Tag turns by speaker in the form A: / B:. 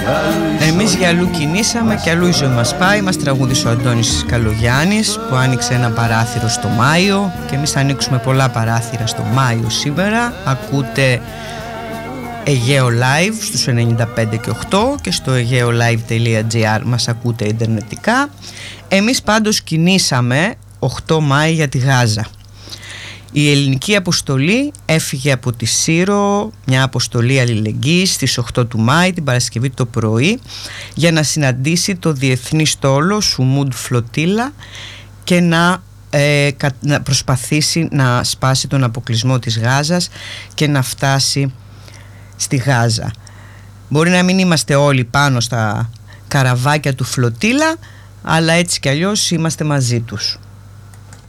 A: Εμείς για αλλού κινήσαμε και αλλού η ζωή μας πάει. Μας τραγούδισε ο Αντώνης Καλογιάννης που άνοιξε ένα παράθυρο στο Μάιο και εμείς θα ανοίξουμε πολλά παράθυρα στο Μάιο σήμερα. Ακούτε Αιγαίο Live στους 95 και 8 και στο aegeolive.gr μας ακούτε ιντερνετικά. Εμείς πάντως κινήσαμε 8 Μάη για τη Γάζα. Η ελληνική αποστολή έφυγε από τη Σύρο, μια αποστολή αλληλεγγύης, στις 8 του Μάη, την Παρασκευή το πρωί, για να συναντήσει το διεθνή στόλο Σουμούντ Φλωτίλα και να προσπαθήσει να σπάσει τον αποκλεισμό της Γάζας και να φτάσει στη Γάζα. Μπορεί να μην είμαστε όλοι πάνω στα καραβάκια του Φλωτίλα, αλλά έτσι κι αλλιώς είμαστε μαζί τους.